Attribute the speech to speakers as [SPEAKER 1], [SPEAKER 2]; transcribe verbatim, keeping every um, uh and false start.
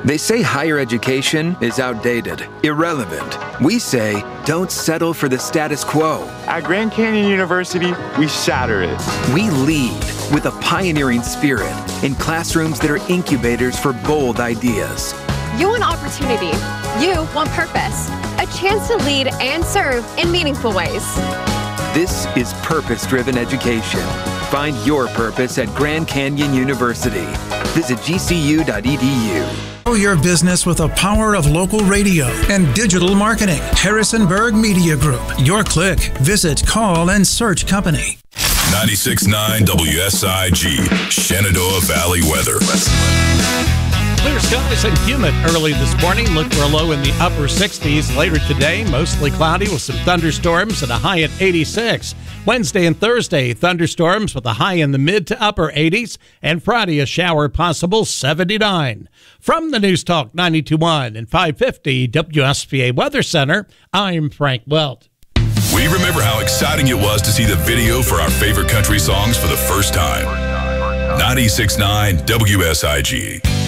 [SPEAKER 1] They say higher education is outdated, irrelevant. We say don't settle for the status quo.
[SPEAKER 2] At Grand Canyon University, we shatter it.
[SPEAKER 1] We lead with a pioneering spirit in classrooms that are incubators for bold ideas.
[SPEAKER 3] You want opportunity. You want purpose. A chance to lead and serve in meaningful ways.
[SPEAKER 1] This is purpose-driven education. Find your purpose at Grand Canyon University. Visit G C U dot E D U.
[SPEAKER 4] Grow your business with the power of local radio and digital marketing. Harrisonburg Media Group. Your click. Visit, call, and search company.
[SPEAKER 5] ninety-six point nine W S I G, Shenandoah Valley weather.
[SPEAKER 6] Clear skies and humid early this morning. Look for a low in the upper sixties. Later today, mostly cloudy with some thunderstorms and a high at eighty-six. Wednesday and Thursday, thunderstorms with a high in the mid to upper eighties. And Friday, a shower possible, seventy-nine. From the News Talk ninety-two point one and five fifty W S P A Weather Center, I'm Frank Welt.
[SPEAKER 5] We remember how exciting it was to see the video for our favorite country songs for the first time. ninety-six point nine W S I G.